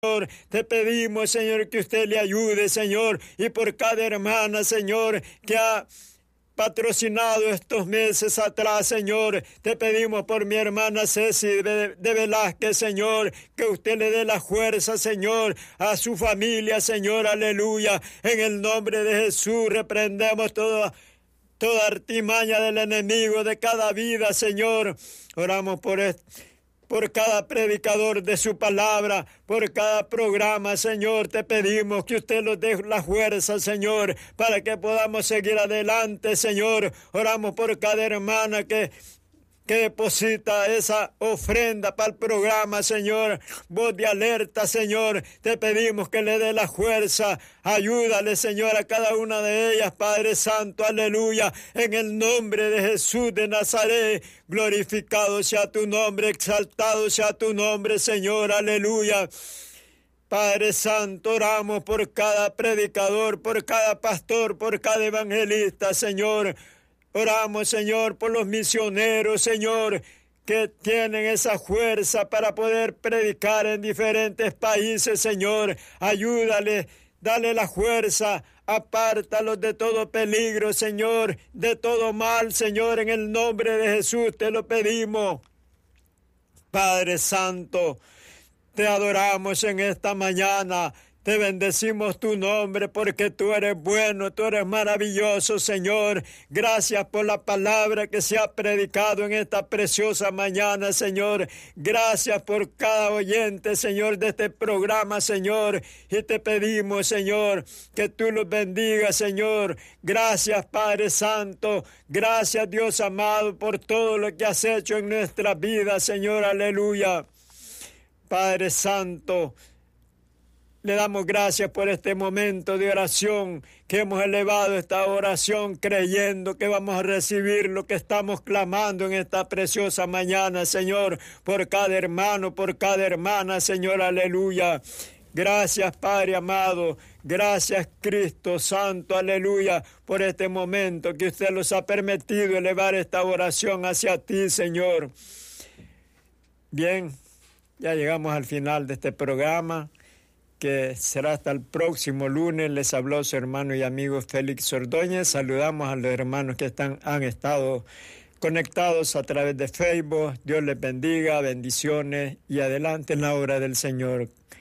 Señor, te pedimos, Señor, que usted le ayude, Señor, y por cada hermana, Señor, que ha patrocinado estos meses atrás, Señor. Te pedimos por mi hermana Ceci de Velázquez, Señor, que usted le dé la fuerza, Señor, a su familia, Señor, aleluya. En el nombre de Jesús reprendemos toda artimaña del enemigo de cada vida, Señor. Oramos por cada predicador de su palabra, por cada programa, Señor. Te pedimos que usted nos dé la fuerza, Señor, para que podamos seguir adelante, Señor. Oramos por cada hermana que deposita esa ofrenda para el programa, Señor. Voz de alerta, Señor. Te pedimos que le dé la fuerza. Ayúdale, Señor, a cada una de ellas, Padre Santo, aleluya. En el nombre de Jesús de Nazaret, glorificado sea tu nombre, exaltado sea tu nombre, Señor, aleluya. Padre Santo, oramos por cada predicador, por cada pastor, por cada evangelista, Señor. Oramos, Señor, por los misioneros, Señor, que tienen esa fuerza para poder predicar en diferentes países, Señor. Ayúdale, dale la fuerza, apártalos de todo peligro, Señor, de todo mal, Señor, en el nombre de Jesús te lo pedimos. Padre Santo, te adoramos en esta mañana. Te bendecimos tu nombre porque tú eres bueno, tú eres maravilloso, Señor. Gracias por la palabra que se ha predicado en esta preciosa mañana, Señor. Gracias por cada oyente, Señor, de este programa, Señor. Y te pedimos, Señor, que tú los bendigas, Señor. Gracias, Padre Santo. Gracias, Dios amado, por todo lo que has hecho en nuestra vida, Señor. Aleluya. Padre Santo, le damos gracias por este momento de oración, que hemos elevado esta oración creyendo que vamos a recibir lo que estamos clamando en esta preciosa mañana, Señor, por cada hermano, por cada hermana, Señor, aleluya. Gracias, Padre amado, gracias, Cristo Santo, aleluya, por este momento que usted nos ha permitido elevar esta oración hacia ti, Señor. Bien, ya llegamos al final de este programa, que será hasta el próximo lunes. Les habló su hermano y amigo Félix Ordóñez. Saludamos a los hermanos que han estado conectados a través de Facebook. Dios les bendiga, bendiciones y adelante en la obra del Señor.